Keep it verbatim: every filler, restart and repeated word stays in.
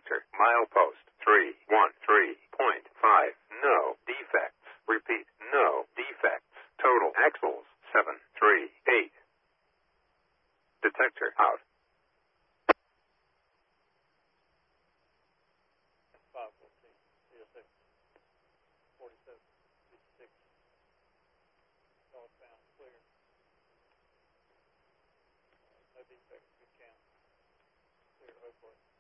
detector. Milepost three one three point five. No defects. Repeat, no defects. Total axles seven three eight. Detector out. five fourteen, C S X forty-seven fifty-six. Northbound clear. No defects, good count. Clear to Oakwood.